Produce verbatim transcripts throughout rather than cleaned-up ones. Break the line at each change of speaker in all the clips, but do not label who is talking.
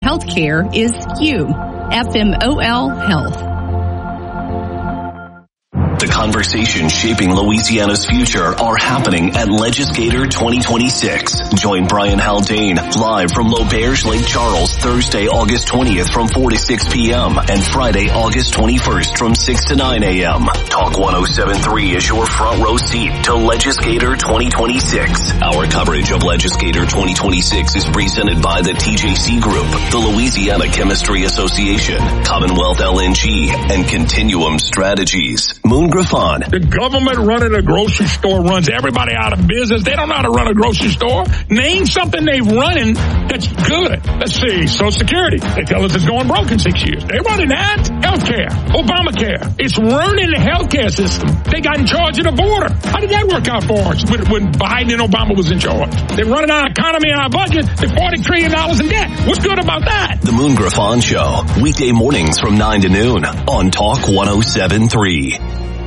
Healthcare is you. F M O L Health.
The conversations shaping Louisiana's future are happening at Legislator twenty twenty-six. Join Brian Haldane live from L'Auberge Lake Charles Thursday, August twentieth from four to six p.m. and Friday, August twenty-first from six to nine a.m. Talk one oh seven point three is your front row seat to Legislator twenty twenty-six. Our coverage of Legislator twenty twenty-six is presented by the T J C Group, the Louisiana Chemistry Association, Commonwealth L N G, and Continuum Strategies. Moon Griffon.
The government running a grocery store runs everybody out of business. They don't know how to run a grocery store. Name something they've running that's good. Let's see. Social Security. They tell us it's going broke in six years. They're running that. Healthcare. Obamacare. It's ruining the healthcare system. They got in charge of the border. How did that work out for us when, when Biden and Obama was in charge? They're running our economy and our budget. They're forty trillion dollars in debt. What's good about that?
The Moon Griffon Show. Weekday mornings from nine to noon on Talk one oh seven point three.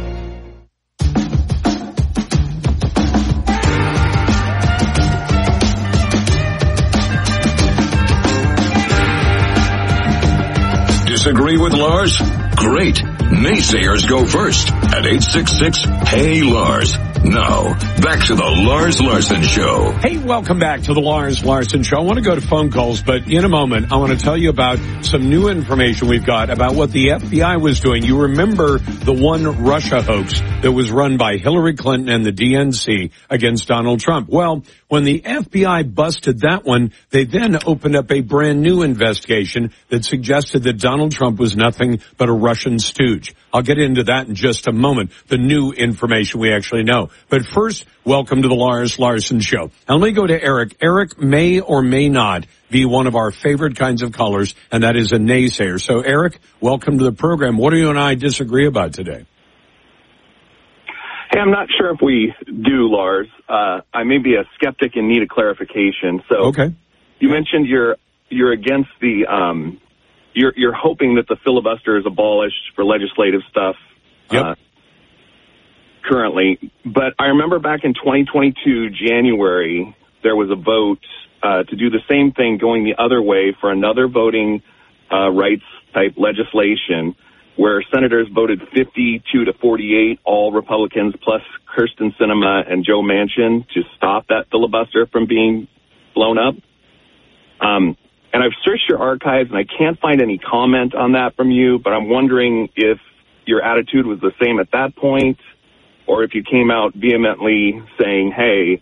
Disagree with Lars? Great. Naysayers go first at eight six six, Hey Lars. Now, back to the Lars Larson Show.
Hey, welcome back to the Lars Larson Show. I want to go to phone calls, but in a moment, I want to tell you about some new information we've got about what the F B I was doing. You remember the one Russia hoax that was run by Hillary Clinton and the D N C against Donald Trump. Well, when the F B I busted that one, they then opened up a brand new investigation that suggested that Donald Trump was nothing but a Russian stooge. I'll get into that in just a moment, the new information we actually know. But first, welcome to the Lars Larson Show. Now let me go to Eric. Eric may or may not be one of our favorite kinds of callers, and that is a naysayer. So, Eric, welcome to the program. What do you and I disagree about today?
Hey, I'm not sure if we do, Lars. Uh, I may be a skeptic and need a clarification. So,
okay.
You mentioned you're you're against the um, you're you're hoping that the filibuster is abolished for legislative stuff.
Yep.
Uh, currently, but I remember back in twenty twenty-two, January, there was a vote uh, to do the same thing going the other way for another voting uh, rights type legislation where senators voted fifty-two to forty-eight, all Republicans plus Kyrsten Sinema and Joe Manchin to stop that filibuster from being blown up. Um, and I've searched your archives and I can't find any comment on that from you, but I'm wondering if your attitude was the same at that point, or if you came out vehemently saying, hey,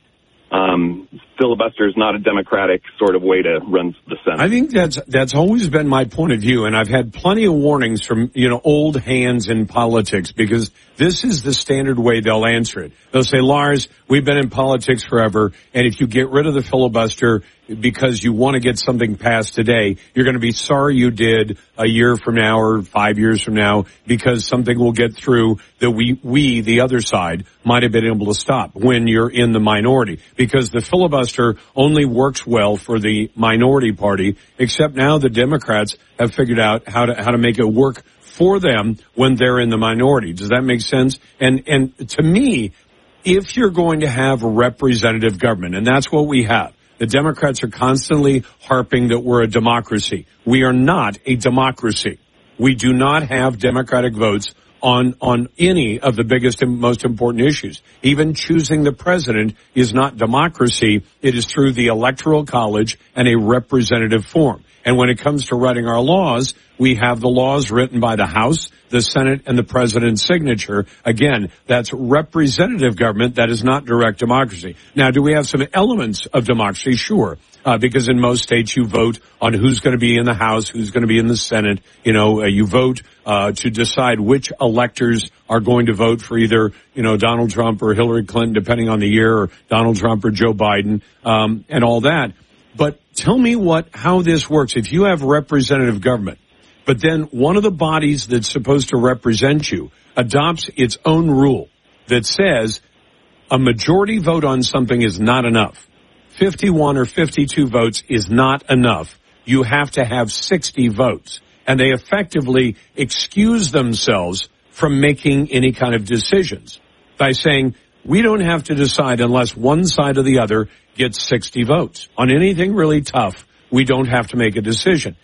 um, filibuster is not a democratic sort of way to run the Senate.
I think that's that's always been my point of view, and I've had plenty of warnings from, you know, old hands in politics, because this is the standard way they'll answer it. They'll say, Lars, we've been in politics forever, and if you get rid of the filibuster because you want to get something passed today, you're going to be sorry you did a year from now or five years from now, because something will get through that we, we, the other side, might have been able to stop when you're in the minority. Because the filibuster only works well for the minority party, except now the Democrats have figured out how to, how to make it work for them when they're in the minority. Does that make sense? And, and to me, if you're going to have a representative government, and that's what we have, the Democrats are constantly harping that we're a democracy. We are not a democracy. We do not have Democratic votes on, on any of the biggest and most important issues. Even choosing the president is not democracy. It is through the Electoral College and a representative form. And when it comes to writing our laws, we have the laws written by the House, the Senate, and the President's signature. Again, that's representative government. That is not direct democracy. Now, do we have some elements of democracy? Sure. Uh, because in most states you vote on who's going to be in the House, who's going to be in the Senate. You know, uh, you vote uh to decide which electors are going to vote for either, you know, Donald Trump or Hillary Clinton, depending on the year, or Donald Trump or Joe Biden, um and all that. But tell me what, how this works. If you have representative government, but then one of the bodies that's supposed to represent you adopts its own rule that says a majority vote on something is not enough. fifty-one or fifty-two votes is not enough. You have to have sixty votes. And they effectively excuse themselves from making any kind of decisions by saying, we don't have to decide unless one side or the other gets sixty votes. On anything really tough, we don't have to make a decision.